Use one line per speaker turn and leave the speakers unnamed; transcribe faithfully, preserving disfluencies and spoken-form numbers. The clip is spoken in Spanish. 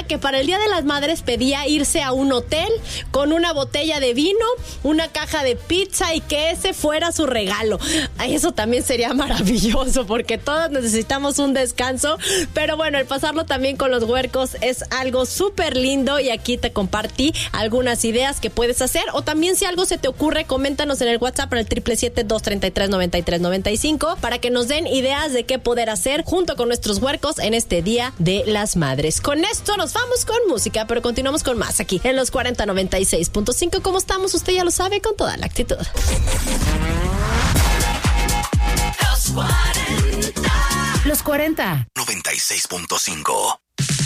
decía que para el Día de las Madres pedía irse a un hotel con una botella de vino, una caja de pizza y que ese fuera su regalo. Ay, eso también sería maravilloso porque todos necesitamos un descanso. Pero bueno, el pasarlo también con los huercos es algo súper lindo y aquí te compartí algunas ideas que puedes hacer. O también si algo se te ocurre, coméntanos en el WhatsApp al siete siete siete, dos tres tres, nueve tres nueve cinco para que nos den ideas de qué poder hacer junto con nuestros huercos en este Día de las Madres. Con esto nos vamos con música, pero continuamos con más aquí en los cuarenta noventa y seis punto cinco. ¿Cómo estamos? Usted ya lo sabe, con toda la actitud.
Los cuarenta.
Los cuarenta. noventa y seis punto cinco.